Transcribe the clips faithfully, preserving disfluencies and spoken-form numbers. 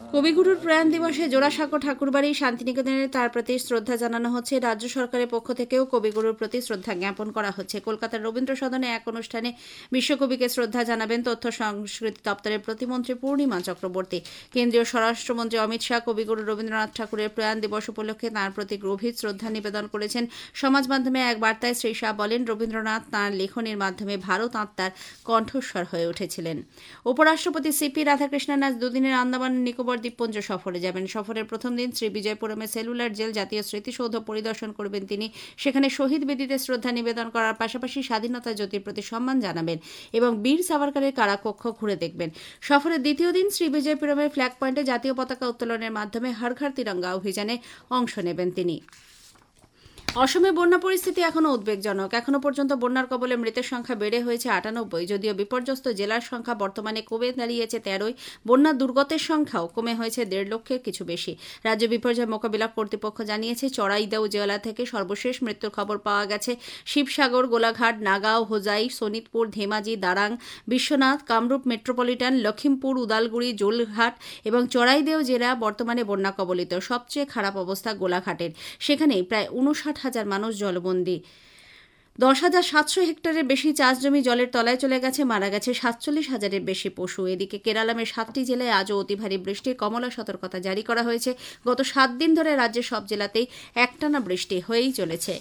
কবিগুরুর প্রয়াণ দিবসে জোড়াসাঁকো ঠাকুরবাড়ি শান্তিনিকেতনে তার প্রতি শ্রদ্ধা জানানো হচ্ছে। রাজ্য সরকারের পক্ষ থেকেও কবিগুরুর প্রতি শ্রদ্ধা জ্ঞাপন করা হচ্ছে। কলকাতার রবীন্দ্র সদনে এক অনুষ্ঠানে বিশ্বকবিকে শ্রদ্ধা জানাবেন তথ্য সংস্কৃতি দপ্তরের প্রতিমন্ত্রী পূর্ণিমা চক্রবর্তী। কেন্দ্রীয় স্বরাষ্ট্রমন্ত্রী অমিত শাহ কবিগুরু রবীন্দ্রনাথ ঠাকুরের প্রয়াণ দিবস উপলক্ষে তাঁর প্রতি গভীর শ্রদ্ধা নিবেদন করেছেন। সমাজ মাধ্যমে এক বার্তায় শ্রী শাহ বলেন, রবীন্দ্রনাথ তাঁর লেখনীর মাধ্যমে ভারত আত্মার কণ্ঠস্বর হয়ে উঠেছিলেন। উপরাষ্ট্রপতি সিপি রাধাকৃষ্ণন আজ দুদিনের আন্দামান নিকোবর দ্বীপপুঞ্জ সফরে যাবেন। সফরের প্রথম দিন শ্রী বিজয়পুরমে সেলুলার জেল জাতীয় স্মৃতিসৌধ পরিদর্শন করবেন তিনি। সেখানে শহীদ বেদিতে শ্রদ্ধা নিবেদন করার পাশাপাশি স্বাধীনতা জ্যোতির প্রতি সম্মান জানাবেন এবং বীর সাভারকারের কারাকক্ষ ঘুরে দেখবেন। সফরের দ্বিতীয় দিন শ্রী বিজয়পুরমের ফ্ল্যাগ পয়েন্টে জাতীয় পতাকা উত্তোলনের মাধ্যমে হর ঘর তিরঙ্গা অভিযানে অংশ নেবেন তিনি। অসমে বন্যা পরিস্থিতি এখনও উদ্বেগজনক। এখনও পর্যন্ত বন্যার কবলে মৃতের সংখ্যা বেড়ে হয়েছে আটানব্বই। যদিও বিপর্যস্ত জেলার সংখ্যা বর্তমানে কমে দাঁড়িয়েছে তেরোই, বন্যা দুর্গতের সংখ্যাও কমে হয়েছে দেড় লক্ষের কিছু বেশি। রাজ্য বিপর্যয় মোকাবিলা কর্তৃপক্ষ জানিয়েছে, চড়াইদাও জেলা থেকে সর্বশেষ মৃত্যুর খবর পাওয়া গেছে শিবসাগর, গোলাঘাট, নাগাঁও, হোজাই, শোনিতপুর, ধেমাজি, দারাং, বিশ্বনাথ, কামরূপ মেট্রোপলিটন, লখিমপুর, উদালগুড়ি, জোলঘাট এবং চড়াইদেও জেলা বর্তমানে বন্যা কবলিত। সবচেয়ে খারাপ অবস্থা গোলাঘাটের। সেখানেই প্রায় উনষাট হাজার মানুষ জলবন্দী। দশ হাজার সাতশো হেক্টরের বেশি চাষ জমি জলের তলায় চলে গেছে, মারা গেছে সাতচল্লিশ হাজারের বেশি পশু। এদিকে কেরালামের সাতটি জেলায় আজও অতি ভারী বৃষ্টির কমলা সতর্কতা জারি করা হয়েছে। গত সাত দিন ধরে রাজ্যের সব জেলাতেই একটানা বৃষ্টি হয়েই চলেছে।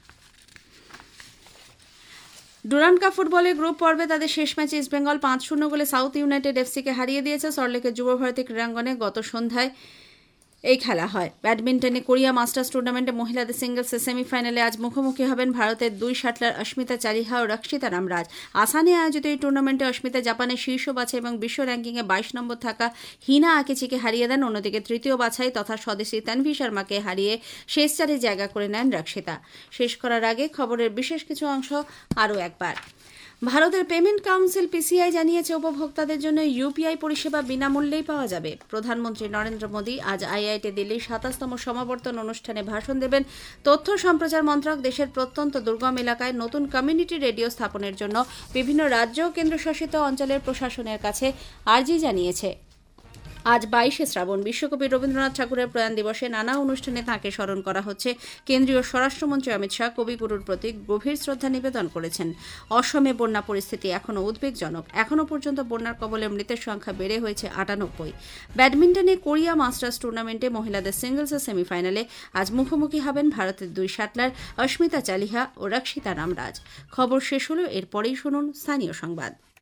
ডুরান্ড কাপ ফুটবলে গ্রুপ পর্বে তাদের শেষ ম্যাচে ইস্টবেঙ্গল পাঁচ শূন্য গোলে সাউথ ইউনাইটেড এফসিকে হারিয়ে দিয়েছে। সল্টলেকের যুবভারতী ক্রীড়াঙ্গনে গত সন্ধ্যায় এই খেলা হয়। ব্যাডমিন্টনে কোরিয়া মাস্টার্স টুর্নামেন্টে মহিলাদের সিঙ্গলসের সেমিফাইনালে আজ মুখোমুখি হবেন ভারতের দুই শাটলার অস্মিতা চালিহা ও রক্ষিতা রামরাজ। আসানে আয়োজিত এই টুর্নামেন্টে অস্মিতা জাপানের শীর্ষ বাছাই এবং বিশ্ব র্যাঙ্কিংয়ে বাইশ নম্বর থাকা হিনা আকেচিকে হারিয়ে দেন। অন্যদিকে তৃতীয় বাছাই তথা স্বদেশী তানভি শর্মাকে হারিয়ে শেষ চারে জায়গা করে নেন রক্ষিতা। শেষ করার আগে খবরের বিশেষ কিছু অংশ আরও একবার। ভারতের পেমেন্ট কাউন্সিল পিসিআই জানিয়েছে, উপভোক্তাদের জন্য ইউপিআই পরিষেবা বিনামূল্যেই পাওয়া যাবে। প্রধানমন্ত্রী নরেন্দ্র মোদী আজ আইআইটি দিল্লির সাতাশতম সমাবর্তন অনুষ্ঠানে ভাষণ দেবেন। তথ্য সম্প্রচার মন্ত্রক দেশের প্রত্যন্ত দুর্গম এলাকায় নতুন কমিউনিটি রেডিও স্থাপনের জন্য বিভিন্ন রাজ্য ও কেন্দ্রশাসিত অঞ্চলের প্রশাসনের কাছে আর্জি জানিয়েছে। আজ বাইশে শ্রাবণ, বিশ্বকবি রবীন্দ্রনাথ ঠাকুরের প্রয়াণ দিবসে নানা অনুষ্ঠানে তাঁকে স্মরণ করা হচ্ছে। কেন্দ্রীয় স্বরাষ্ট্রমন্ত্রী অমিত শাহ কবিগুরুর প্রতি গভীর শ্রদ্ধা নিবেদন করেছেন। অসমে বন্যা পরিস্থিতি এখনও উদ্বেগজনক। এখনও পর্যন্ত বন্যার কবলে মৃতের সংখ্যা বেড়ে হয়েছে আটানব্বই। ব্যাডমিন্টনে কোরিয়া মাস্টার্স টুর্নামেন্টে মহিলাদের সিঙ্গলসের সেমিফাইনালে আজ মুখোমুখি হবেন ভারতের দুই শাটলার অস্মিতা চালিহা ও রক্ষিতা রামরাজ। খবর শেষ হল, এরপরেই শুনুন স্থানীয় সংবাদ।